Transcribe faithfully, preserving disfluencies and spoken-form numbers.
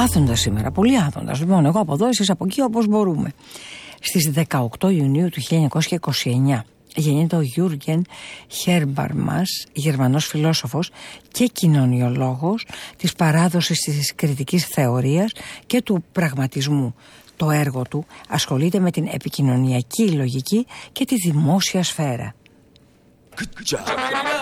Άθοντα σήμερα, πολύ άθοντα. Λοιπόν, εγώ από εδώ, εσείς από εκεί, όπως μπορούμε. Στις δεκαοκτώ Ιουνίου του χίλια εννιακόσια είκοσι εννιά γεννείται ο Γιούργεν Χέρμπαρμας, γερμανός φιλόσοφος και κοινωνιολόγος της παράδοσης της κριτικής θεωρίας και του πραγματισμού. Το έργο του ασχολείται με την επικοινωνιακή λογική και τη δημόσια σφαίρα.